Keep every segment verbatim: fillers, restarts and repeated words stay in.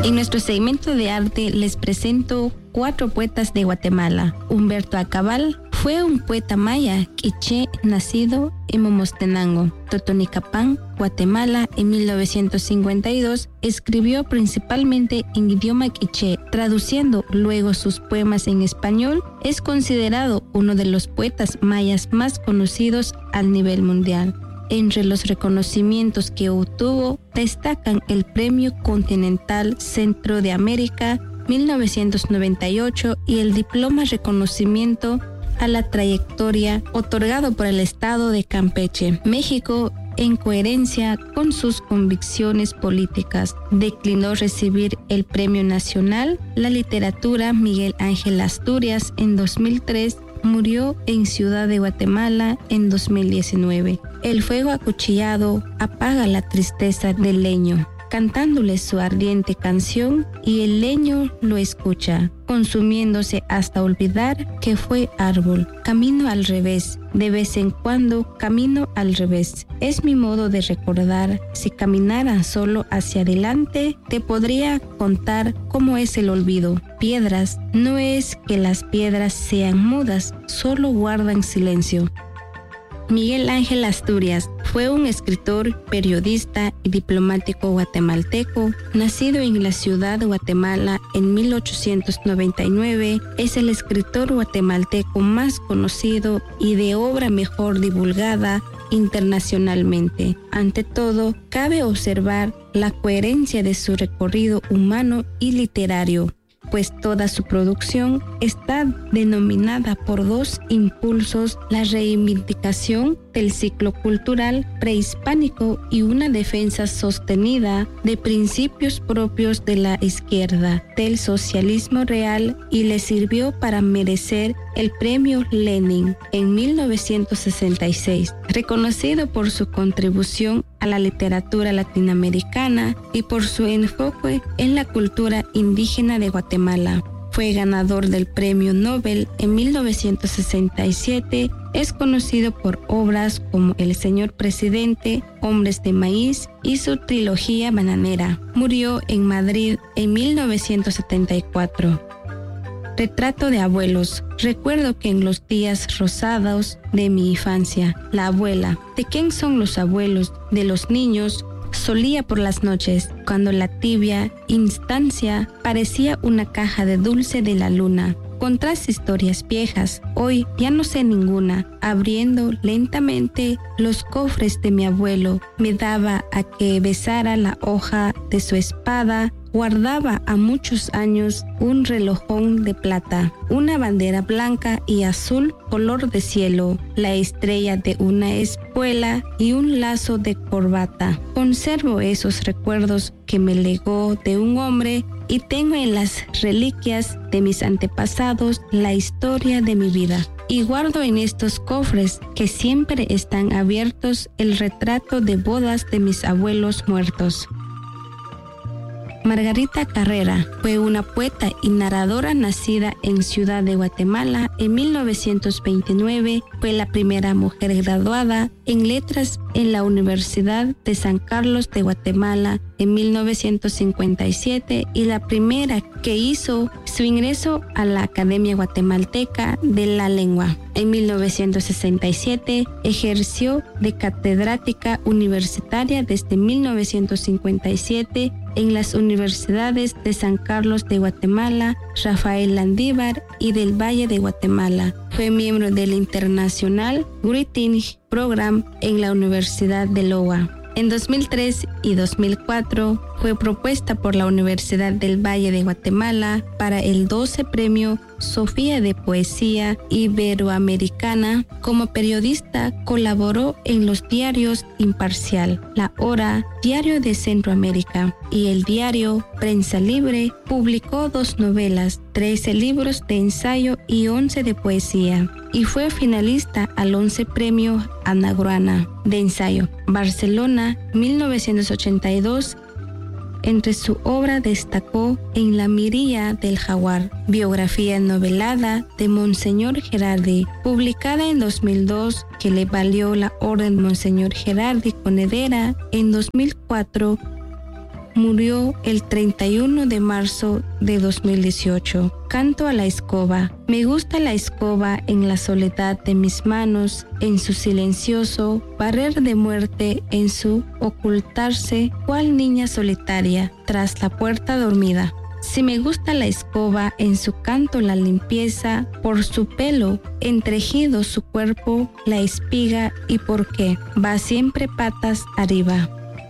En nuestro segmento de arte les presento cuatro poetas de Guatemala. Humberto Acabal fue un poeta maya quiché nacido en Momostenango, Totonicapán, Guatemala. En mil novecientos cincuenta y dos escribió principalmente en idioma quiché, traduciendo luego sus poemas en español. Es considerado uno de los poetas mayas más conocidos a nivel mundial. Entre los reconocimientos que obtuvo destacan el Premio Continental Centro de América mil novecientos noventa y ocho y el Diploma Reconocimiento a la Trayectoria otorgado por el Estado de Campeche. México, en coherencia con sus convicciones políticas, declinó recibir el Premio Nacional La Literatura Miguel Ángel Asturias en dos mil tres. Murió en Ciudad de Guatemala en dos mil diecinueve. El fuego acuchillado apaga la tristeza del leño, cantándole su ardiente canción, y el leño lo escucha, consumiéndose hasta olvidar que fue árbol. Camino al revés, de vez en cuando camino al revés. Es mi modo de recordar. Si caminara solo hacia adelante, te podría contar cómo es el olvido. Piedras, no es que las piedras sean mudas, solo guardan silencio. Miguel Ángel Asturias fue un escritor, periodista y diplomático guatemalteco, nacido en la ciudad de Guatemala en mil ochocientos noventa y nueve. Es el escritor guatemalteco más conocido y de obra mejor divulgada internacionalmente. Ante todo, cabe observar la coherencia de su recorrido humano y literario, pues toda su producción está denominada por dos impulsos: la reivindicación del ciclo cultural prehispánico y una defensa sostenida de principios propios de la izquierda, del socialismo real, y le sirvió para merecer el Premio Lenin en mil novecientos sesenta y seis, reconocido por su contribución a la literatura latinoamericana y por su enfoque en la cultura indígena de Guatemala. Fue ganador del Premio Nobel en mil novecientos sesenta y siete. Es conocido por obras como El Señor Presidente, Hombres de Maíz y su trilogía bananera. Murió en Madrid en mil novecientos setenta y cuatro. Retrato de abuelos. Recuerdo que en los días rosados de mi infancia, la abuela, ¿de quién son los abuelos? De los niños. Solía por las noches, cuando la tibia instancia parecía una caja de dulce de la luna. Contras historias viejas, hoy ya no sé ninguna. Abriendo lentamente los cofres de mi abuelo, me daba a que besara la hoja de su espada. Guardaba a muchos años un relojón de plata, una bandera blanca y azul color de cielo, la estrella de una espuela y un lazo de corbata. Conservo esos recuerdos que me legó de un hombre, y tengo en las reliquias de mis antepasados la historia de mi vida. Y guardo en estos cofres, que siempre están abiertos, el retrato de bodas de mis abuelos muertos. Margarita Carrera fue una poeta y narradora nacida en Ciudad de Guatemala en mil novecientos veintinueve. Fue la primera mujer graduada en letras en la Universidad de San Carlos de Guatemala en mil novecientos cincuenta y siete y la primera que hizo su ingreso a la Academia Guatemalteca de la Lengua. En mil novecientos sesenta y siete ejerció de catedrática universitaria desde mil novecientos cincuenta y siete en las universidades de San Carlos de Guatemala, Rafael Landívar y del Valle de Guatemala. Fue miembro del International Writing Program en la Universidad de Iowa. En dos mil tres y dos mil cuatro fue propuesta por la Universidad del Valle de Guatemala para el doce Premio Sofía de Poesía Iberoamericana. Como periodista colaboró en los diarios Imparcial, La Hora, Diario de Centroamérica y el diario Prensa Libre. Publicó dos novelas, trece libros de ensayo y once de poesía, y fue finalista al once Premio Anagrana de ensayo, Barcelona, mil novecientos ochenta y dos. Entre su obra destacó En la mirilla del jaguar, biografía novelada de Monseñor Gerardi, publicada en dos mil dos, que le valió la Orden de Monseñor Gerardi con Hedera. En dos mil cuatro murió el treinta y uno de marzo de dos mil dieciocho. Canto a la escoba. Me gusta la escoba en la soledad de mis manos, en su silencioso barrer de muerte, en su ocultarse cual niña solitaria tras la puerta dormida. Si me gusta la escoba, en su canto la limpieza, por su pelo entrejido su cuerpo, la espiga y por qué va siempre patas arriba.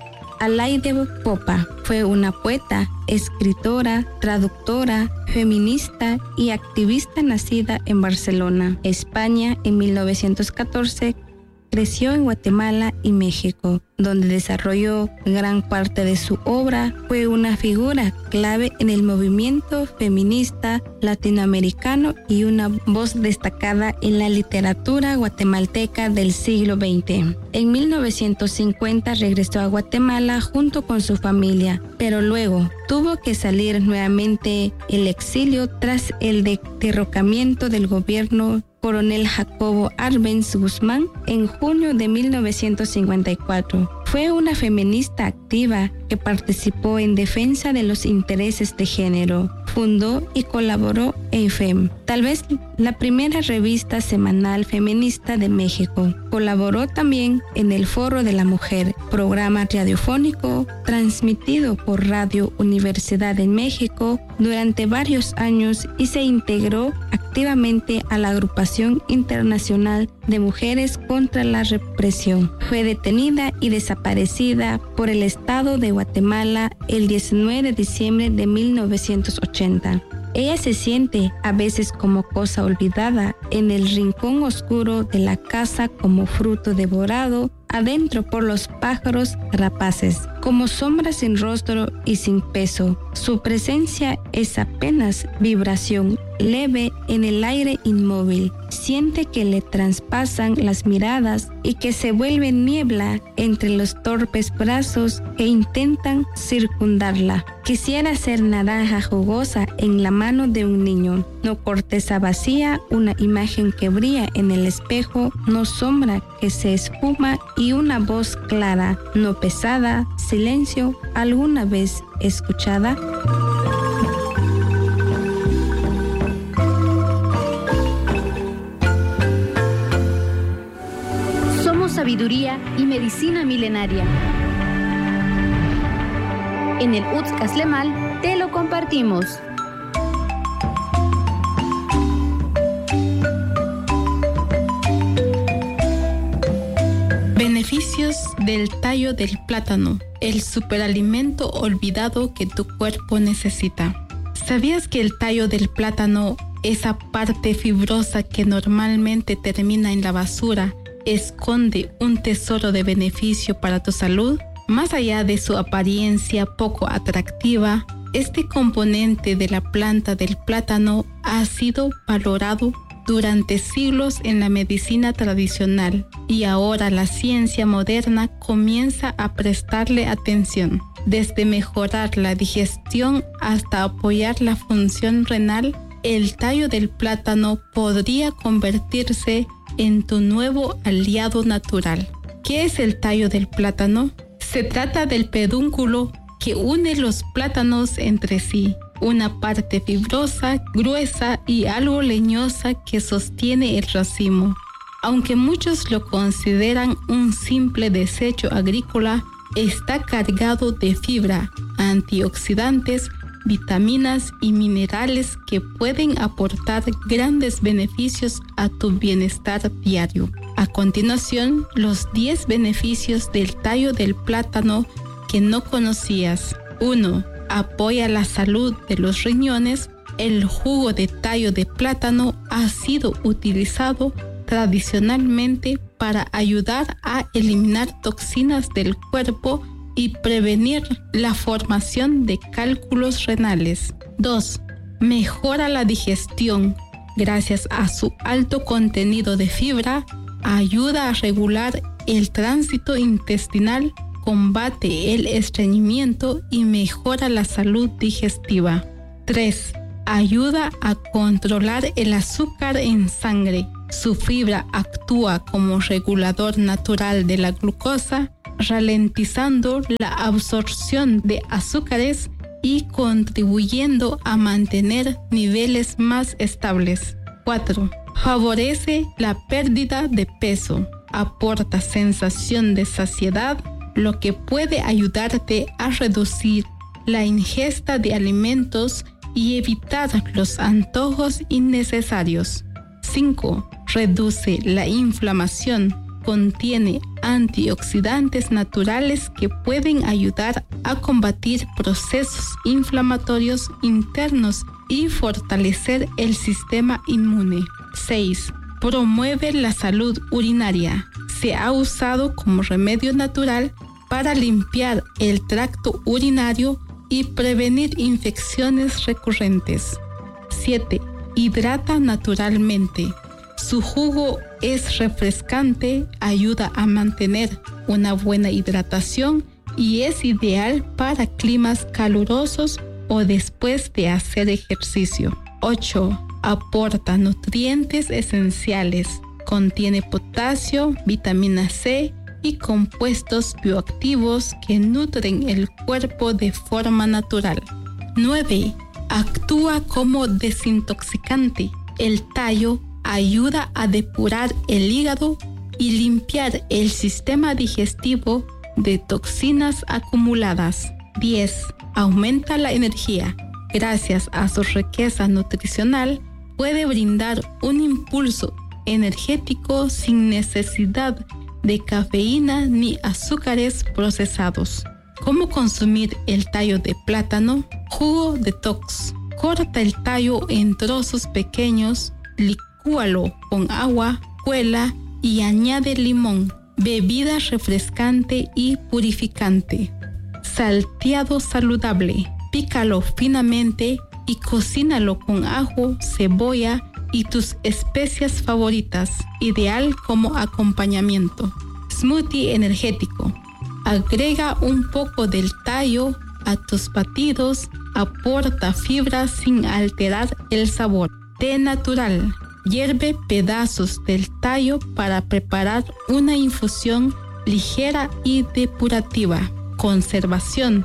Alaide Popa fue una poeta, escritora, traductora, feminista y activista nacida en Barcelona, España en mil novecientos catorce. Creció en Guatemala y México, donde desarrolló gran parte de su obra. Fue una figura clave en el movimiento feminista latinoamericano y una voz destacada en la literatura guatemalteca del siglo veinte. En mil novecientos cincuenta regresó a Guatemala junto con su familia, pero luego tuvo que salir nuevamente el exilio tras el derrocamiento del gobierno Coronel Jacobo Arbenz Guzmán en junio de mil novecientos cincuenta y cuatro. Fue una feminista activa que participó en defensa de los intereses de género. Fundó y colaboró en F E M, tal vez la primera revista semanal feminista de México. Colaboró también en el Foro de la Mujer, programa radiofónico transmitido por Radio Universidad de México durante varios años y se integró activamente a la Agrupación Internacional de Mujeres contra la Represión. Fue detenida y desaparecida por el Estado de Guatemala el diecinueve de diciembre de mil novecientos ochenta. Ella se siente a veces como cosa olvidada en el rincón oscuro de la casa, como fruto devorado adentro por los pájaros rapaces, como sombra sin rostro y sin peso. Su presencia es apenas vibración leve en el aire inmóvil. Siente que le traspasan las miradas y que se vuelve niebla entre los torpes brazos que intentan circundarla. Quisiera ser naranja jugosa en la mano de un niño, no corteza vacía, una imagen que brilla en el espejo, no sombra que se esfuma y una voz clara, no pesada, silencio alguna vez escuchada. Somos sabiduría y medicina milenaria. En el U T S Caslemal te lo compartimos. Beneficios del tallo del plátano, el superalimento olvidado que tu cuerpo necesita. ¿Sabías que el tallo del plátano, esa parte fibrosa que normalmente termina en la basura, esconde un tesoro de beneficio para tu salud? Más allá de su apariencia poco atractiva, este componente de la planta del plátano ha sido valorado durante siglos en la medicina tradicional y ahora la ciencia moderna comienza a prestarle atención. Desde mejorar la digestión hasta apoyar la función renal, el tallo del plátano podría convertirse en tu nuevo aliado natural. ¿Qué es el tallo del plátano? Se trata del pedúnculo que une los plátanos entre sí, una parte fibrosa, gruesa y algo leñosa que sostiene el racimo. Aunque muchos lo consideran un simple desecho agrícola, está cargado de fibra, antioxidantes, vitaminas y minerales que pueden aportar grandes beneficios a tu bienestar diario. A continuación, los diez beneficios del tallo del plátano que no conocías. uno. Apoya la salud de los riñones. El jugo de tallo de plátano ha sido utilizado tradicionalmente para ayudar a eliminar toxinas del cuerpo y prevenir la formación de cálculos renales. dos. Mejora la digestión. Gracias a su alto contenido de fibra, ayuda a regular el tránsito intestinal, combate el estreñimiento y mejora la salud digestiva. tres. Ayuda a controlar el azúcar en sangre. Su fibra actúa como regulador natural de la glucosa, ralentizando la absorción de azúcares y contribuyendo a mantener niveles más estables. cuatro. Favorece la pérdida de peso. Aporta sensación de saciedad, lo que puede ayudarte a reducir la ingesta de alimentos y evitar los antojos innecesarios. cinco. Reduce la inflamación. Contiene antioxidantes naturales que pueden ayudar a combatir procesos inflamatorios internos y fortalecer el sistema inmune. seis. Promueve la salud urinaria. Se ha usado como remedio natural para limpiar el tracto urinario y prevenir infecciones recurrentes. siete. Hidrata naturalmente. Su jugo es refrescante, ayuda a mantener una buena hidratación y es ideal para climas calurosos o después de hacer ejercicio. ocho. Aporta nutrientes esenciales. Contiene potasio, vitamina C y compuestos bioactivos que nutren el cuerpo de forma natural. nueve. Actúa como desintoxicante. El tallo ayuda a depurar el hígado y limpiar el sistema digestivo de toxinas acumuladas. diez. Aumenta la energía. Gracias a su riqueza nutricional, puede brindar un impulso energético sin necesidad de cafeína ni azúcares procesados. ¿Cómo consumir el tallo de plátano? Jugo detox. Corta el tallo en trozos pequeños, licúalo con agua, cuela y añade limón. Bebida refrescante y purificante. Salteado saludable. Pícalo finamente y cocínalo con ajo, cebolla y tus especias favoritas, ideal como acompañamiento. Smoothie energético. Agrega un poco del tallo a tus batidos, aporta fibra sin alterar el sabor. Té natural. Hierve pedazos del tallo para preparar una infusión ligera y depurativa. Conservación.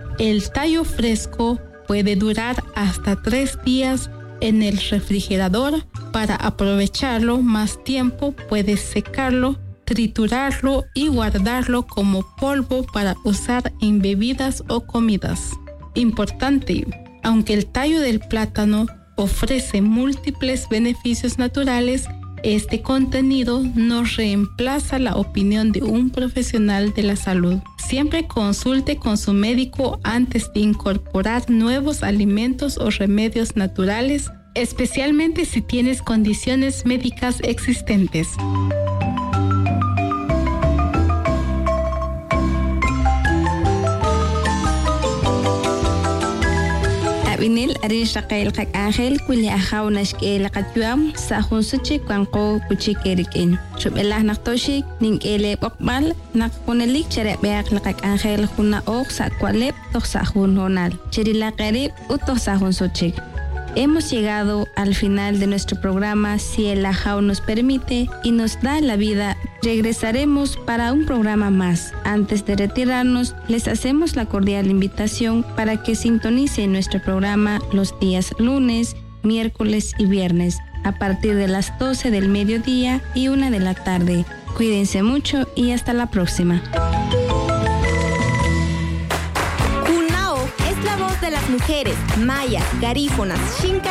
El tallo fresco puede durar hasta tres días en el refrigerador. Para aprovecharlo más tiempo, puedes secarlo, triturarlo y guardarlo como polvo para usar en bebidas o comidas. Importante, aunque el tallo del plátano ofrece múltiples beneficios naturales, este contenido no reemplaza la opinión de un profesional de la salud. Siempre consulte con su médico antes de incorporar nuevos alimentos o remedios naturales, especialmente si tienes condiciones médicas existentes. Vinil arish raqail qak angel kuli ahaw nashke laqatyuam sa hunsuchi kwanqo kuchikerikin shubelah naqtoshik ninkele bokbal naqkunelik cherebeak laqak angel huna ok sa kwalep tosa hun honal cherila qarib utosa hunsuchik. Hemos llegado al final de nuestro programa. Si el Ajao nos permite y nos da la vida, regresaremos para un programa más. Antes de retirarnos, les hacemos la cordial invitación para que sintonicen nuestro programa los días lunes, miércoles y viernes a partir de las doce del mediodía y una de la tarde. Cuídense mucho y hasta la próxima. Junao es la voz de las mujeres mayas, garífonas, xinca